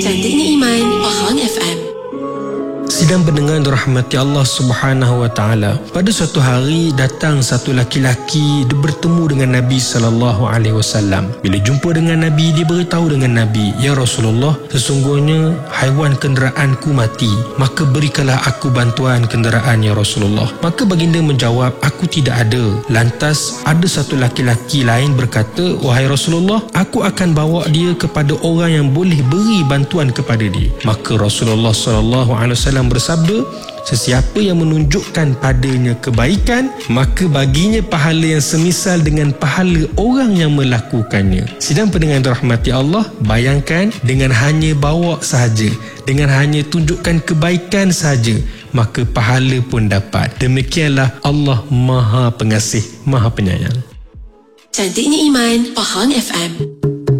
Cantiknya Iman, Pahang FM. Sidang pendengar dirahmati Allah Subhanahu wa taala. Pada suatu hari datang satu laki-laki, dia bertemu dengan Nabi sallallahu alaihi wasallam. Bila jumpa dengan Nabi, dia beritahu dengan Nabi, "Ya Rasulullah, sesungguhnya haiwan kenderaanku mati, maka berikanlah aku bantuan kenderaan ya Rasulullah." Maka baginda menjawab, "Aku tidak ada." Lantas ada satu laki-laki lain berkata, "Wahai Rasulullah, aku akan bawa dia kepada orang yang boleh beri bantuan kepada dia." Maka Rasulullah sallallahu alaihi wasallam bersabda, "Sesiapa yang menunjukkan padanya kebaikan, maka baginya pahala yang semisal dengan pahala orang yang melakukannya." Sidang pendengar dirahmati Allah, bayangkan dengan hanya bawa sahaja, dengan hanya tunjukkan kebaikan sahaja, maka pahala pun dapat. Demikianlah Allah Maha Pengasih, Maha Penyayang. Cantiknya Iman, Pahang FM.